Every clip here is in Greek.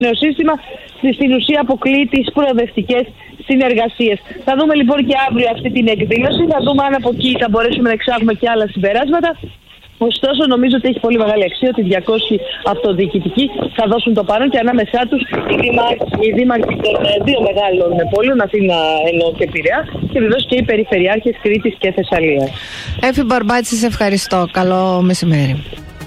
νέο σύστημα στην ουσία αποκλείει τις προοδευτικές συνεργασίες. Θα δούμε λοιπόν και αύριο αυτή την εκδήλωση, θα δούμε αν από εκεί θα μπορέσουμε να εξάγουμε και άλλα συμπεράσματα. Ωστόσο, νομίζω ότι έχει πολύ μεγάλη αξία ότι 200 αυτοδιοικητικοί θα δώσουν το παρόν και ανάμεσά τους οι δήμαρχοι των δύο μεγάλων πόλεων, Αθήνα και Πειραιά, και βεβαίως και οι περιφερειάρχες Κρήτης και Θεσσαλίας. Εύη Μπαρμπάτση, σε ευχαριστώ. Καλό μεσημέρι.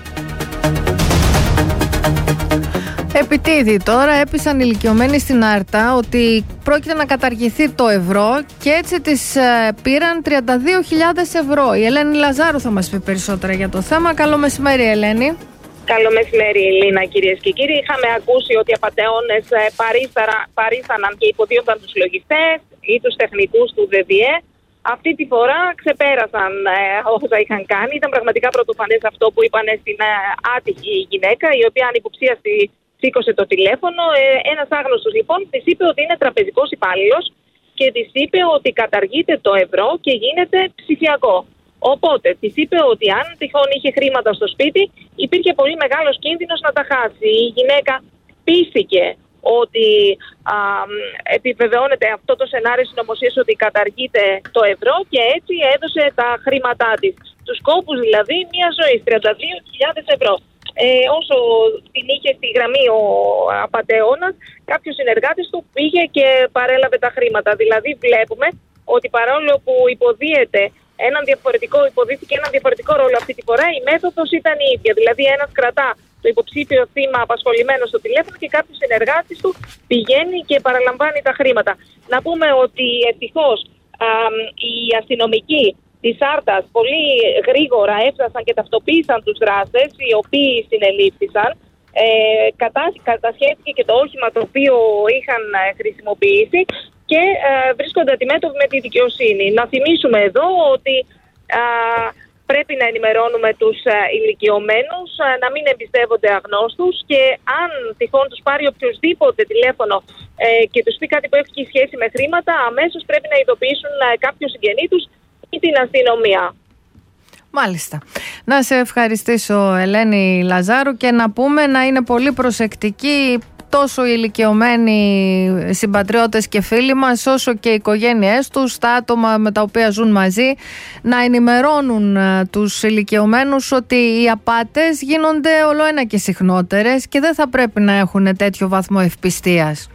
Επιτίδη τώρα έπεισαν ηλικιωμένοι στην Άρτα ότι πρόκειται να καταργηθεί το ευρώ και έτσι τις πήραν 32.000 ευρώ. Η Ελένη Λαζάρου θα μας πει περισσότερα για το θέμα. Καλό μεσημέρι, Ελένη. Καλό μεσημέρι, Ελίνα, κυρίες και κύριοι. Είχαμε ακούσει ότι οι απατεώνες παρίσταναν και υποδίωταν τους λογιστές ή τους τεχνικούς του ΔΔΕ. Αυτή τη φορά ξεπέρασαν όσα είχαν κάνει. Ήταν πραγματικά πρωτοφανές αυτό που είπαν στην άτυχη γυναίκα, η οποία ανυποψίαστη σήκωσε το τηλέφωνο. Ένας άγνωστος λοιπόν της είπε ότι είναι τραπεζικός υπάλληλος και της είπε ότι καταργείται το ευρώ και γίνεται ψηφιακό. Οπότε της είπε ότι αν τυχόν είχε χρήματα στο σπίτι, υπήρχε πολύ μεγάλος κίνδυνος να τα χάσει. Η γυναίκα πίστηκε ότι επιβεβαιώνεται αυτό το σενάριο συνωμοσίας ότι καταργείται το ευρώ και έτσι έδωσε τα χρήματά της. Τους κόπους δηλαδή μια ζωή, 32.000 ευρώ. Όσο την είχε στη γραμμή ο απατεώνας, κάποιος συνεργάτης του πήγε και παρέλαβε τα χρήματα. Δηλαδή βλέπουμε ότι παρόλο που υποδίθηκε έναν διαφορετικό ρόλο αυτή τη φορά, η μέθοδος ήταν η ίδια. Δηλαδή ένας κρατά το υποψήφιο θύμα απασχολημένο στο τηλέφωνο και κάποιος συνεργάτης του πηγαίνει και παραλαμβάνει τα χρήματα. Να πούμε ότι ευτυχώς οι αστυνομικοί της Άρτας πολύ γρήγορα έφτασαν και ταυτοποίησαν τους δράστες, οι οποίοι συνελήφθησαν. Κατασχέθηκε και το όχημα το οποίο είχαν χρησιμοποιήσει και βρίσκονται αντιμέτωποι με τη δικαιοσύνη. Να θυμίσουμε εδώ ότι πρέπει να ενημερώνουμε τους ηλικιωμένους, να μην εμπιστεύονται αγνώστους και αν τυχόν τους πάρει οποιοδήποτε τηλέφωνο και τους πει κάτι που έχει σχέση με χρήματα, αμέσως πρέπει να ειδοποιήσουν κάποιους συγγενή τους ή την αστυνομία. Μάλιστα. Να σε ευχαριστήσω, Ελένη Λαζάρου, και να πούμε να είναι πολύ προσεκτικοί τόσο οι ηλικιωμένοι συμπατριώτες και φίλοι μας, όσο και οι οικογένειές τους, τα άτομα με τα οποία ζουν μαζί, να ενημερώνουν τους ηλικιωμένους ότι οι απάτες γίνονται ολοένα και συχνότερες και δεν θα πρέπει να έχουν τέτοιο βαθμό ευπιστίας.